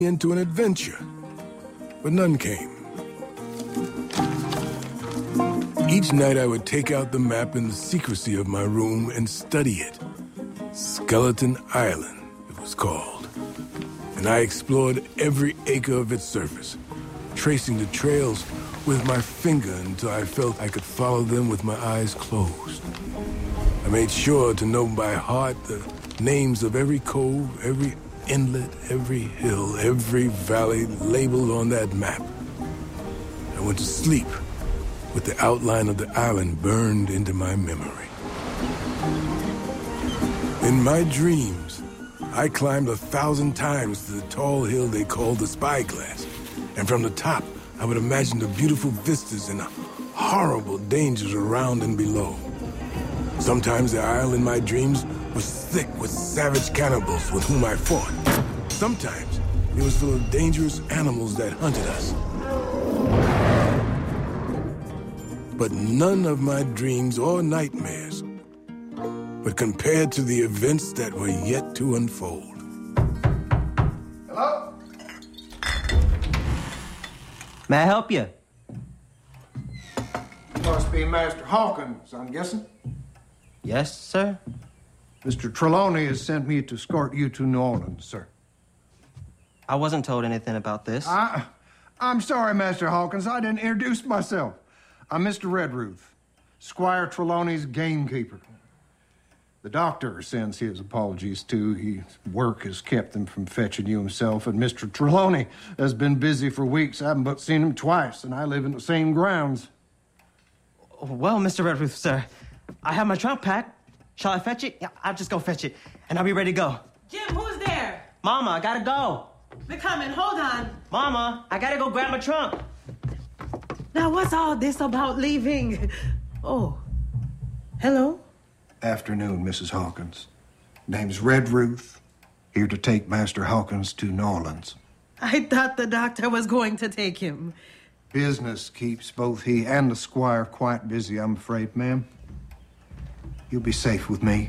into an adventure, but none came. Each night I would take out the map in the secrecy of my room and study it. Skeleton Island, it was called. And I explored every acre of its surface, tracing the trails with my finger until I felt I could follow them with my eyes closed. I made sure to know by heart the names of every cove, every inlet, every hill, every valley labeled on that map. I went to sleep with the outline of the island burned into my memory. In my dreams, I climbed 1,000 times to the tall hill they called the Spyglass, and from the top, I would imagine the beautiful vistas and horrible dangers around and below. Sometimes the isle in my dreams was thick with savage cannibals with whom I fought. Sometimes it was full of dangerous animals that hunted us. But none of my dreams or nightmares were compared to the events that were yet to unfold. Hello? May I help you? Must be Master Hawkins, I'm guessing. Yes, sir? Mr. Trelawney has sent me to escort you to New Orleans, sir. I wasn't told anything about this. I'm sorry, Master Hawkins. I didn't introduce myself. I'm Mr. Redruth, Squire Trelawney's gamekeeper. The doctor sends his apologies, too. His work has kept him from fetching you himself, and Mr. Trelawney has been busy for weeks. I haven't but seen him twice, and I live in the same grounds. Well, Mr. Redruth, sir, I have my trunk packed. Shall I fetch it? Yeah, I'll just go fetch it, and I'll be ready to go. Jim, who's there? Mama, I gotta go. They're coming. Hold on. Mama, I gotta go grab my trunk. Now, what's all this about leaving? Oh, hello? Afternoon, Mrs. Hawkins. Name's Redruth, here to take Master Hawkins to New Orleans. I thought the doctor was going to take him. Business keeps both he and the squire quite busy, I'm afraid, ma'am. You'll be safe with me.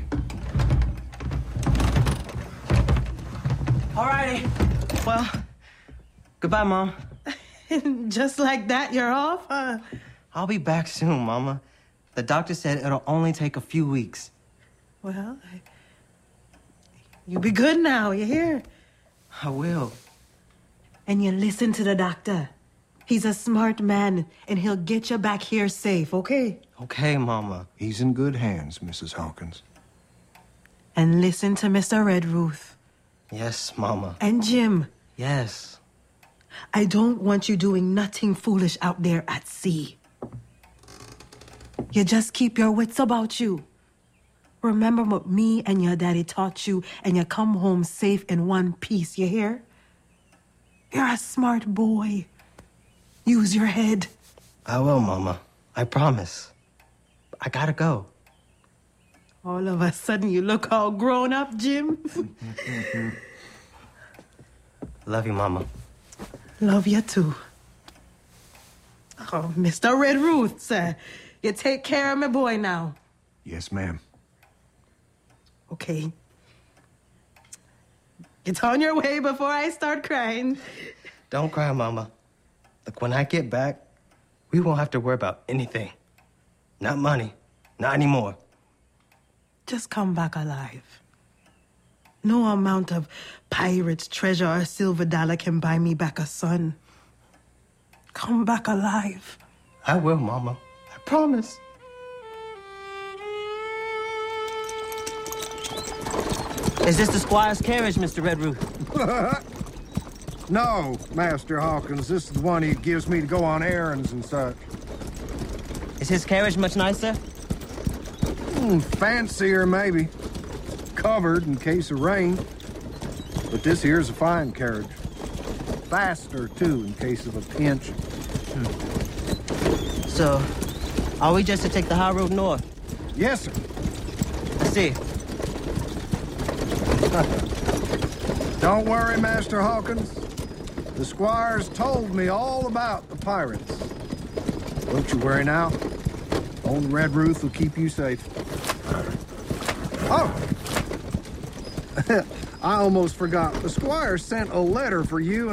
All righty. Well, goodbye, Mom. Just like that, you're off, huh? I'll be back soon, Mama. The doctor said it'll only take a few weeks. Well, you be good now, you hear? I will. And you listen to the doctor. He's a smart man, and he'll get you back here safe, okay? Okay, Mama. He's in good hands, Mrs. Hawkins. And listen to Mr. Redruth. Yes, Mama. And Jim. Yes. I don't want you doing nothing foolish out there at sea. You just keep your wits about you. Remember what me and your daddy taught you, and you come home safe in one piece, you hear? You're a smart boy. Use your head. I will, Mama. I promise. I gotta go. All of a sudden, you look all grown up, Jim. Love you, Mama. Love you, too. Oh, Mr. Redruth, sir. You take care of my boy now. Yes, ma'am. Okay. Get on your way before I start crying. Don't cry, Mama. Look, when I get back, we won't have to worry about anything. Not money. Not anymore. Just come back alive. No amount of pirate's treasure or silver dollar can buy me back a son. Come back alive. I will, Mama. I promise. Is this the squire's carriage, Mr. Redruth? No, Master Hawkins. This is the one he gives me to go on errands and such. Is his carriage much nicer? Fancier, maybe. Covered in case of rain. But this here's a fine carriage. Faster, too, in case of a pinch. So, are we just to take the high road north? Yes, sir. I see. Don't worry, Master Hawkins. The squire's told me all about the pirates. Don't you worry now. Old Redruth will keep you safe. Oh! I almost forgot. The squire sent a letter for you